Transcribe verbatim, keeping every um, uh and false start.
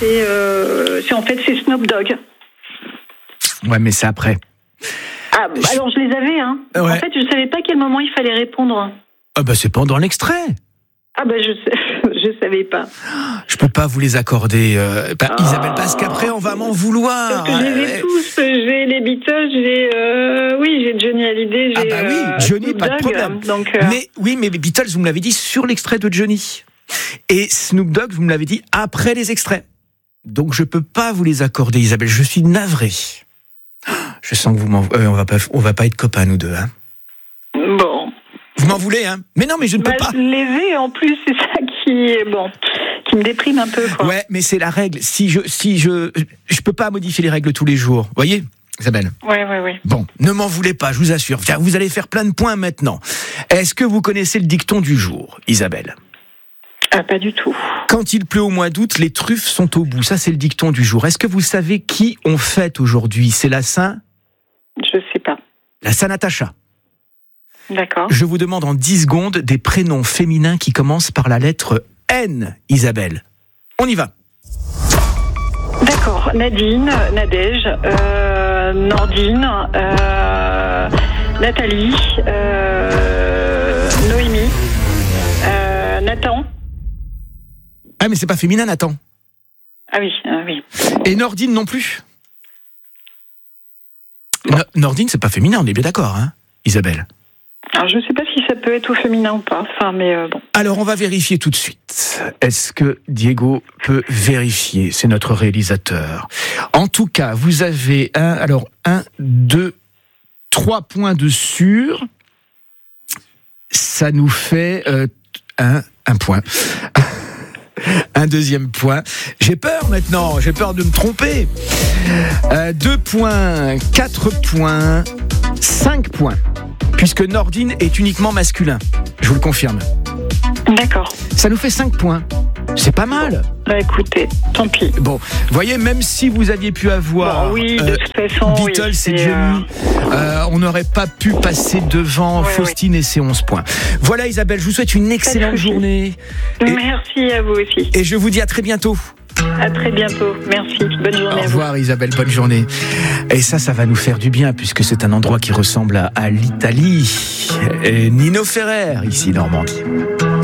c'est, euh, c'est en fait c'est Snoop Dogg. Ouais, mais c'est après. Ah, bah, alors je les avais, hein. Ouais. En fait, je savais pas à quel moment il fallait répondre. Ah bah c'est pendant l'extrait. Ah bah je sais, je savais pas. Je peux pas vous les accorder, euh, bah, Oh. Isabelle, parce qu'après on va m'en vouloir. Parce que je les ai Ouais. tous. J'ai les Beatles, j'ai euh, oui, j'ai Johnny Hallyday, j'ai Ah bah oui, euh, Johnny, Snoop pas de Dogg, problème. Donc, euh, Mais oui, mais les Beatles, vous me l'avez dit sur l'extrait de Johnny. Et Snoop Dogg, vous me l'avez dit après les extraits. Donc je peux pas vous les accorder, Isabelle. Je suis navré. Je sens que vous m'en, euh, on va pas, on va pas être copains nous deux, hein. bon. Vous m'en voulez, hein? Mais non, mais je ne peux Bah, pas. je les ai en plus, c'est ça qui est bon, qui me déprime un peu, quoi. Ouais, mais c'est la règle. Si je, si je, je peux pas modifier les règles tous les jours. Voyez, Isabelle. Ouais, ouais, ouais. Bon, ne m'en voulez pas, je vous assure. Tiens, vous allez faire plein de points maintenant. Est-ce que vous connaissez le dicton du jour, Isabelle? Ah, pas du tout. Quand il pleut au mois d'août, les truffes sont au bout. Ça, c'est le dicton du jour. Est-ce que vous savez qui on fête aujourd'hui? C'est la Saint, Je sais pas. la Saint-Natacha. D'accord. Je vous demande en dix secondes des prénoms féminins qui commencent par la lettre N, Isabelle. On y va. D'accord. Nadine, Nadège, euh, Nordine, euh, Nathalie, euh, Noémie, euh, Nathan. Ah, mais c'est pas féminin, Nathan. Ah oui, ah oui. Et Nordine non plus. No- Nordine, c'est pas féminin, on est bien d'accord, hein, Isabelle? Alors je sais pas si ça peut être au féminin ou pas. Enfin, mais euh, bon. Alors, on va vérifier tout de suite. Est-ce que Diego peut vérifier? C'est notre réalisateur. En tout cas, vous avez un, alors, un, deux, trois points de sûr. Ça nous fait euh, un, un point. Un deuxième point. J'ai peur maintenant, j'ai peur de me tromper. Euh, deux points, quatre points, cinq points. Puisque Nordine est uniquement masculin. Je vous le confirme. D'accord. Ça nous fait cinq points. C'est pas mal. Bah écoutez, tant pis. Bon, voyez, même si vous aviez pu avoir Bon, oui, de euh, toute façon, Beatles oui, et c'est, Johnny, euh, on n'aurait pas pu passer devant Ouais, Faustine et ses onze points. Voilà, Isabelle, je vous souhaite une excellente souci. journée. Et, Merci à vous aussi. et je vous dis à très bientôt. À très bientôt. Merci. Bonne journée Au à vous. revoir, Isabelle, bonne journée. Et ça, ça va nous faire du bien, puisque c'est un endroit qui ressemble à, à l'Italie. Et Nino Ferrer, ici, Normandie.